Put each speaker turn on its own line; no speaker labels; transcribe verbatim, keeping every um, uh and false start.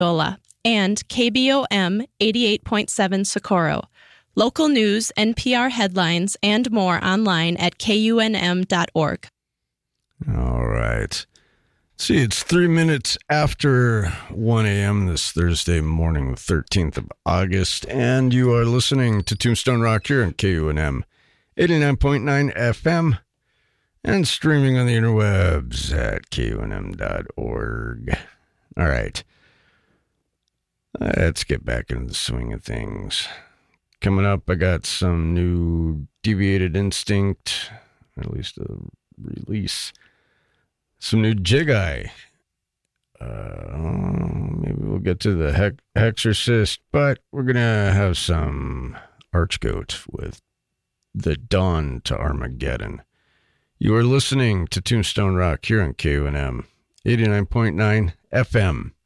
and K B O M eighty-eight point seven Socorro. Local news, N P R headlines, and more online at K U N M dot org.
All right. See, it's three minutes after one a.m. this Thursday morning, the thirteenth of August, and you are listening to Tombstone Rock here on K U N M eighty-nine point nine F M and streaming on the interwebs at K U N M dot org. All right. Let's get back into the swing of things. Coming up, I got some new Deviated Instinct, or at least a release. Some new Jig-Eye. Uh, maybe we'll get to the Hex- Hexorcist, but we're going to have some Archgoat with The Dawn to Armageddon. You are listening to Tombstone Rock here on K U N M eighty-nine point nine F M.